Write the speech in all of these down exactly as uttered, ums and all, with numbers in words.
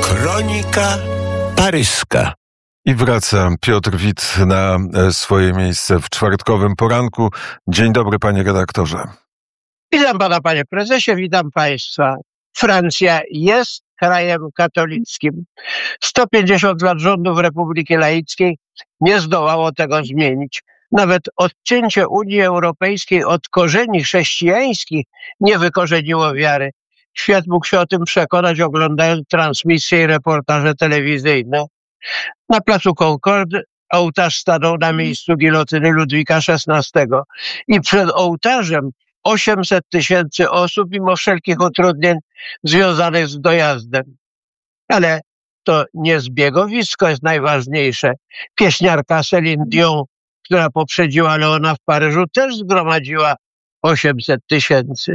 Kronika paryska. I wraca Piotr Wit na swoje miejsce w czwartkowym poranku. Dzień dobry, panie redaktorze. Witam pana, panie prezesie, witam państwa. Francja jest krajem katolickim. sto pięćdziesiąt lat rządów Republiki Laickiej nie zdołało tego zmienić. Nawet odcięcie Unii Europejskiej od korzeni chrześcijańskich nie wykorzeniło wiary. Świat mógł się o tym przekonać, oglądając transmisje i reportaże telewizyjne. Na placu Concorde ołtarz stanął na miejscu gilotyny Ludwika szesnastego i przed ołtarzem osiemset tysięcy osób, mimo wszelkich utrudnień związanych z dojazdem. Ale to nie zbiegowisko jest najważniejsze. Pieśniarka Céline Dion, która poprzedziła Leona w Paryżu, też zgromadziła osiemset tysięcy.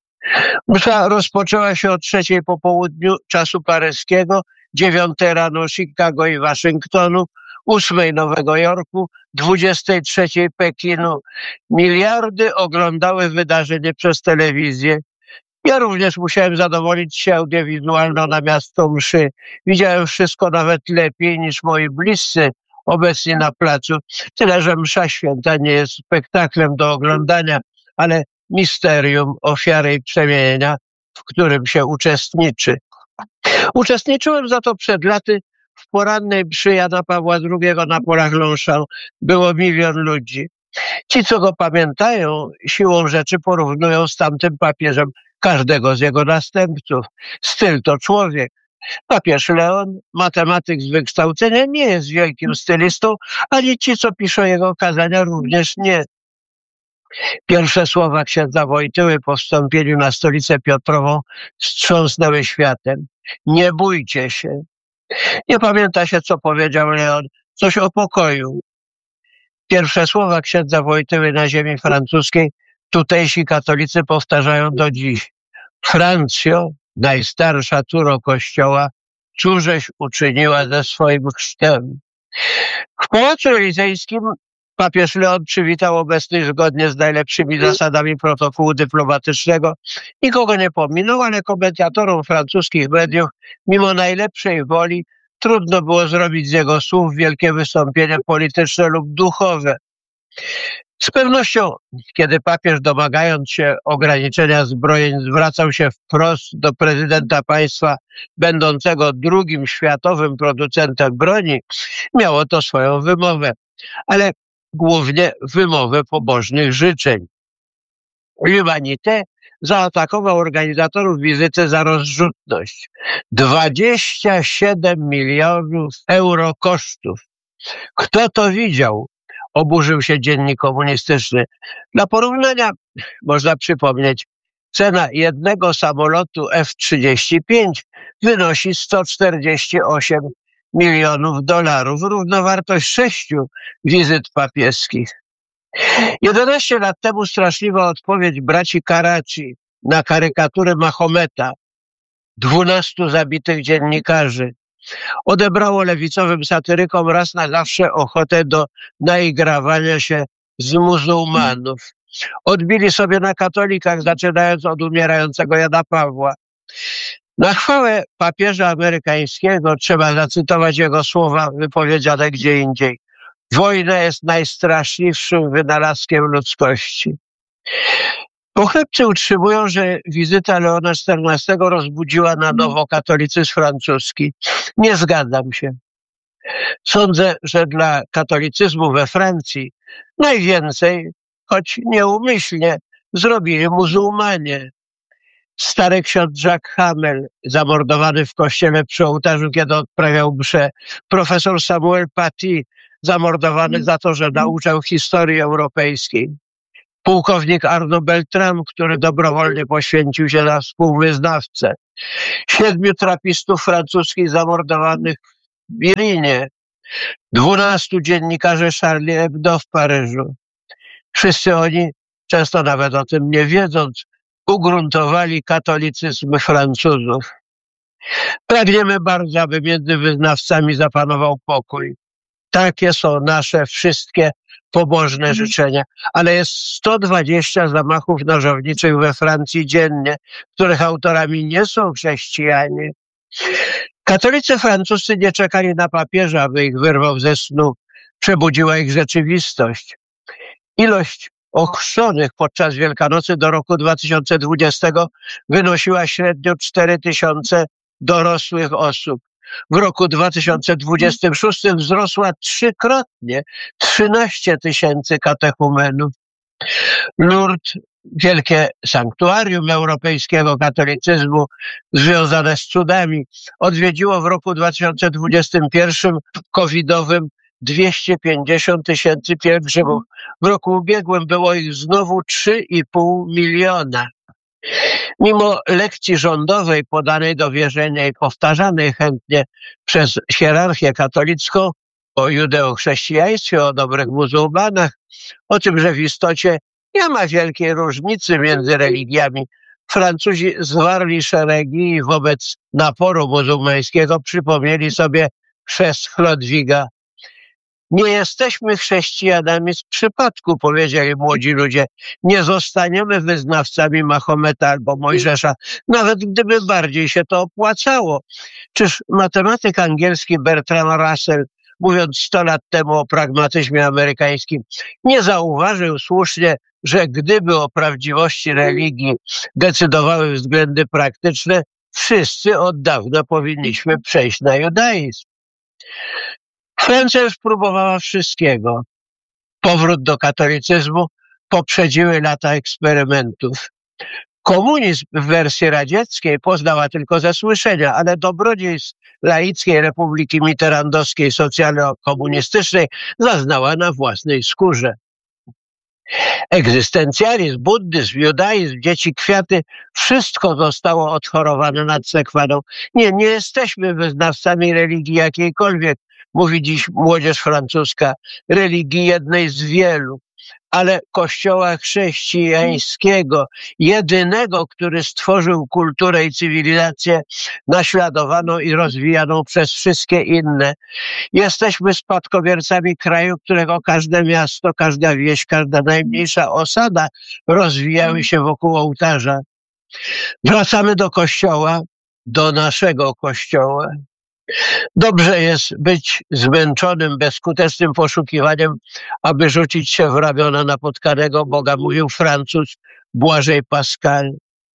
Msza rozpoczęła się o trzeciej po południu czasu paryskiego, dziewiątej rano Chicago i Waszyngtonu, ósmej Nowego Jorku, dwudziestej trzeciej Pekinu. Miliardy oglądały wydarzenie przez telewizję. Ja również musiałem zadowolić się audiowizualną na miasto mszy. Widziałem wszystko nawet lepiej niż moi bliscy obecni na placu. Tyle, że msza święta nie jest spektaklem do oglądania, ale misterium ofiary i przemienienia, w którym się uczestniczy. Uczestniczyłem za to przed laty w porannej mszy Jana Pawła drugiego na polach Longchamp. Było milion ludzi. Ci, co go pamiętają, siłą rzeczy porównują z tamtym papieżem każdego z jego następców. Styl to człowiek. Papież Leon, matematyk z wykształcenia, nie jest wielkim stylistą, ani ci, co piszą jego kazania, również nie. Pierwsze słowa księdza Wojtyły po wstąpieniu na stolicę Piotrową wstrząsnęły światem. Nie bójcie się. Nie pamięta się, co powiedział Leon. Coś o pokoju. Pierwsze słowa księdza Wojtyły na ziemi francuskiej tutejsi katolicy powtarzają do dziś. Francjo, najstarsza córo Kościoła, cóżeś uczyniła ze swoim chrztem. W Pałacu Elizejskim papież Leon przywitał obecnych zgodnie z najlepszymi zasadami protokołu dyplomatycznego. Nikogo nie pominął, ale komentatorom francuskich mediów, mimo najlepszej woli, trudno było zrobić z jego słów wielkie wystąpienie polityczne lub duchowe. Z pewnością, kiedy papież, domagając się ograniczenia zbrojeń, zwracał się wprost do prezydenta państwa będącego drugim światowym producentem broni, miało to swoją wymowę, ale głównie wymowę pobożnych życzeń. L'Humanité zaatakował organizatorów wizyty za rozrzutność. dwadzieścia siedem milionów euro kosztów. Kto to widział? Oburzył się dziennik komunistyczny. Dla porównania można przypomnieć, cena jednego samolotu F trzydzieści pięć wynosi sto czterdzieści osiem milionów dolarów, równowartość sześciu wizyt papieskich. jedenaście lat temu straszliwa odpowiedź braci Karaci na karykaturę Mahometa, dwunastu zabitych dziennikarzy, odebrało lewicowym satyrykom raz na zawsze ochotę do naigrawania się z muzułmanów. Odbili sobie na katolikach, zaczynając od umierającego Jana Pawła. Na chwałę papieża amerykańskiego trzeba zacytować jego słowa wypowiedziane gdzie indziej. Wojna jest najstraszliwszym wynalazkiem ludzkości. Pochlebcy utrzymują, że wizyta Leona czternastego rozbudziła na nowo katolicyzm francuski. Nie zgadzam się. Sądzę, że dla katolicyzmu we Francji najwięcej, choć nieumyślnie, zrobili muzułmanie. Stary ksiądz Jacques Hamel, zamordowany w kościele przy ołtarzu, kiedy odprawiał mszę. Profesor Samuel Paty, zamordowany za to, że nauczał historii europejskiej. Pułkownik Arnaud Beltrame, który dobrowolnie poświęcił się na współwyznawcę. Siedmiu trapistów francuskich zamordowanych w Irinie. Dwunastu dziennikarzy Charlie Hebdo w Paryżu. Wszyscy oni, często nawet o tym nie wiedząc, ugruntowali katolicyzm Francuzów. Pragniemy bardzo, aby między wyznawcami zapanował pokój. Takie są nasze wszystkie pobożne życzenia, ale jest sto dwadzieścia zamachów nożowniczych we Francji dziennie, których autorami nie są chrześcijanie. Katolicy francuscy nie czekali na papieża, aby ich wyrwał ze snu. Przebudziła ich rzeczywistość. Ilość ochrzczonych podczas Wielkanocy do roku dwa tysiące dwudziestego wynosiła średnio cztery tysiące dorosłych osób. W roku dwa tysiące dwudziestym szóstym wzrosła trzykrotnie, trzynaście tysięcy katechumenów. Lourdes, wielkie sanktuarium europejskiego katolicyzmu związane z cudami, odwiedziło w roku dwa tysiące dwudziestym pierwszym covidowym dwieście pięćdziesiąt tysięcy pielgrzymów. W roku ubiegłym było ich znowu trzy i pół miliona. Mimo lekcji rządowej podanej do wierzenia i powtarzanej chętnie przez hierarchię katolicką o judeo-chrześcijaństwie, o dobrych muzułmanach, o tym, że w istocie nie ma wielkiej różnicy między religiami, Francuzi zwarli szeregi i wobec naporu muzułmańskiego przypomnieli sobie chrzest Chlodwiga. Nie jesteśmy chrześcijanami z przypadku, powiedzieli młodzi ludzie. Nie zostaniemy wyznawcami Mahometa albo Mojżesza, nawet gdyby bardziej się to opłacało. Czyż matematyk angielski Bertrand Russell, mówiąc sto lat temu o pragmatyzmie amerykańskim, nie zauważył słusznie, że gdyby o prawdziwości religii decydowały względy praktyczne, wszyscy od dawna powinniśmy przejść na judaizm. Francja już próbowała wszystkiego. Powrót do katolicyzmu poprzedziły lata eksperymentów. Komunizm w wersji radzieckiej poznała tylko ze słyszenia, ale dobrodziejstw laickiej Republiki Mitterrandowskiej socjalno-komunistycznej zaznała na własnej skórze. Egzystencjalizm, buddyzm, judaizm, dzieci kwiaty, wszystko zostało odchorowane nad sekwaną. Nie, nie jesteśmy wyznawcami religii jakiejkolwiek, mówi dziś młodzież francuska, religii jednej z wielu, ale Kościoła chrześcijańskiego, jedynego, który stworzył kulturę i cywilizację naśladowaną i rozwijaną przez wszystkie inne. Jesteśmy spadkobiercami kraju, którego każde miasto, każda wieś, każda najmniejsza osada rozwijały się wokół ołtarza. Wracamy do Kościoła, do naszego Kościoła. Dobrze jest być zmęczonym, bezskutecznym poszukiwaniem, aby rzucić się w ramiona napotkanego Boga, mówił Francuz Błażej Pascal.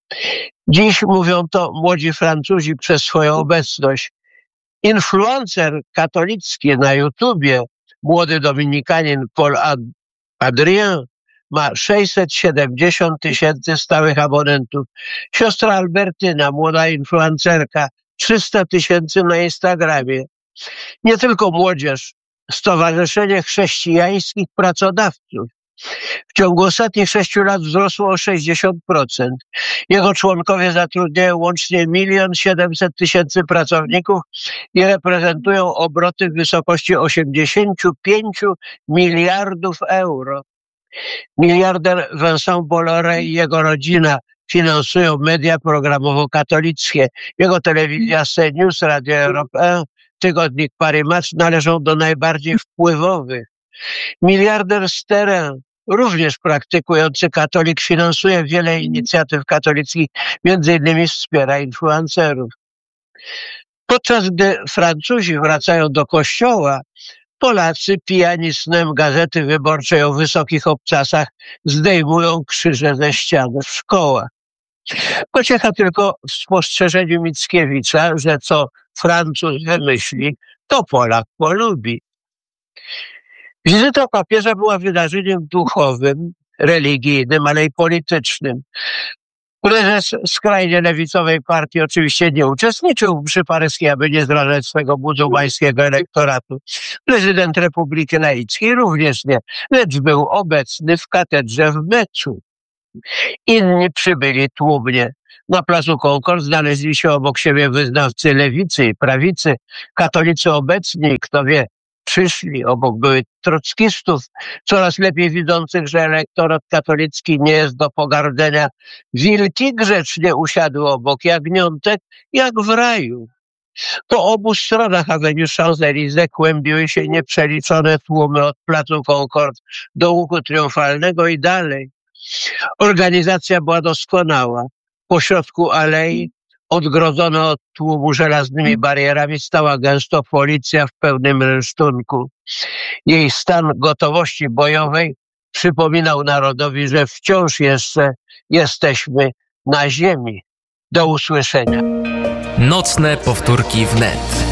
Dziś mówią to młodzi Francuzi przez swoją obecność. Influencer katolicki na YouTubie, młody dominikanin Paul Adrien, ma sześćset siedemdziesiąt tysięcy stałych abonentów. Siostra Albertyna, młoda influencerka, trzysta tysięcy na Instagramie. Nie tylko młodzież, Stowarzyszenie Chrześcijańskich Pracodawców w ciągu ostatnich sześciu lat wzrosło o sześćdziesiąt procent. Jego członkowie zatrudniają łącznie milion siedemset tysięcy pracowników i reprezentują obroty w wysokości osiemdziesiąt pięć miliardów euro. Miliarder Vincent Bolloré i jego rodzina finansują media programowo-katolickie. Jego telewizja CNews, Radio Europe, tygodnik Paris Match należą do najbardziej wpływowych. Miliarder Sterren, również praktykujący katolik, finansuje wiele inicjatyw katolickich, między innymi wspiera influencerów. Podczas gdy Francuzi wracają do kościoła, Polacy, pijani snem Gazety Wyborczej o wysokich obcasach, zdejmują krzyże ze ścian w szkołach. Pociecha tylko w spostrzeżeniu Mickiewicza, że co Francuz wymyśli, to Polak polubi. Wizyta papieża była wydarzeniem duchowym, religijnym, ale i politycznym. Prezes skrajnie lewicowej partii oczywiście nie uczestniczył przy paryskiej, aby nie zrażać swego muzułmańskiego elektoratu. Prezydent Republiki Laickiej również nie, lecz był obecny w katedrze w meczu. Inni przybyli tłumnie. Na placu Concord znaleźli się obok siebie wyznawcy lewicy i prawicy, katolicy obecni, kto wie, przyszli, obok były trockistów, coraz lepiej widzących, że elektorat katolicki nie jest do pogardzenia. Wilki grzecznie usiadły obok jagniątek, jak w raju. Po obu stronach Avenue Champs-Élysées kłębiły się nieprzeliczone tłumy od placu Concord do łuku triumfalnego i dalej. Organizacja była doskonała. Pośrodku alei odgrodzona od tłumu żelaznymi barierami, stała gęsto policja w pełnym rynsztunku. Jej stan gotowości bojowej przypominał narodowi, że wciąż jeszcze jesteśmy na ziemi. Do usłyszenia. Nocne powtórki wnet.